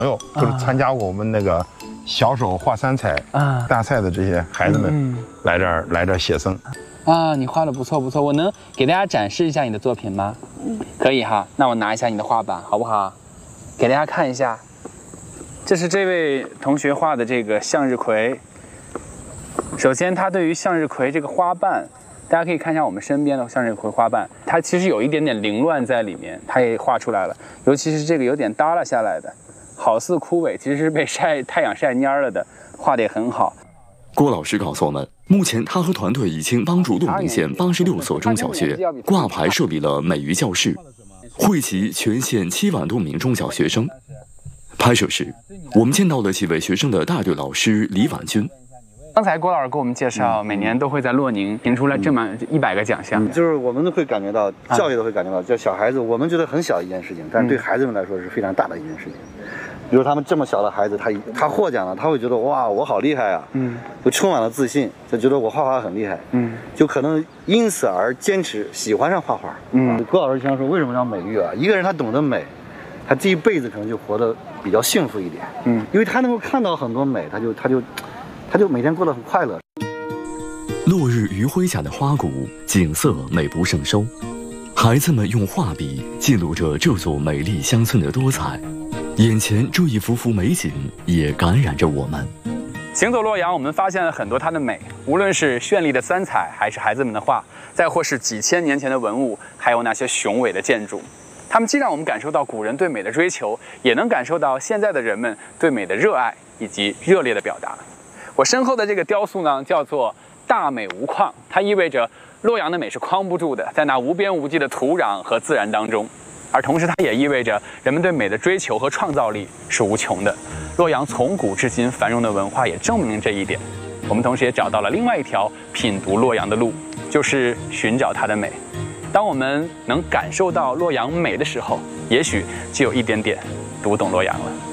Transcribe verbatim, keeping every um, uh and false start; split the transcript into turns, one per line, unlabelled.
友都是参加过我们那个小手画三彩啊大赛的这些孩子们来这儿来这儿写生。
啊，你画的不错不错，我能给大家展示一下你的作品吗？嗯，可以哈。那我拿一下你的画板，好不好？给大家看一下，这是这位同学画的这个向日葵。首先，他对于向日葵这个花瓣，大家可以看一下我们身边的向日葵花瓣，它其实有一点点凌乱在里面，它也画出来了。尤其是这个有点耷拉下来的，好似枯萎，其实是被晒太阳晒蔫了的，画得也很好。
郭老师告诉我们，目前他和团队已经帮助乐宁县八十六所中小学挂牌设立了美育教室，惠及全县七万多名中小学生。拍摄时，我们见到了几位学生的大队老师李婉君。
刚才郭老师给我们介绍，每年都会在洛宁评出来这么一百个奖项，
就是我们都会感觉到，教育都会感觉到，叫小孩子，我们觉得很小一件事情，但是对孩子们来说是非常大的一件事情。比如他们这么小的孩子，他他获奖了，他会觉得哇，我好厉害啊，嗯，就充满了自信，就觉得我画画很厉害，嗯，就可能因此而坚持喜欢上画画。嗯，郭老师经常说，为什么要美育啊？一个人他懂得美，他这一辈子可能就活得比较幸福一点，嗯，因为他能够看到很多美，他就他就他就每天过得很快乐。
落日余晖下的花谷，景色美不胜收，孩子们用画笔记录着这座美丽乡村的多彩。眼前这一幅幅美景也感染着我们。
行走洛阳，我们发现了很多它的美，无论是绚丽的三彩，还是孩子们的画，再或是几千年前的文物，还有那些雄伟的建筑，它们既让我们感受到古人对美的追求，也能感受到现在的人们对美的热爱以及热烈的表达。我身后的这个雕塑呢，叫做大美无框，它意味着洛阳的美是框不住的，在那无边无际的土壤和自然当中。而同时，它也意味着人们对美的追求和创造力是无穷的。洛阳从古至今繁荣的文化也证明这一点。我们同时也找到了另外一条品读洛阳的路，就是寻找它的美。当我们能感受到洛阳美的时候，也许就有一点点读懂洛阳了。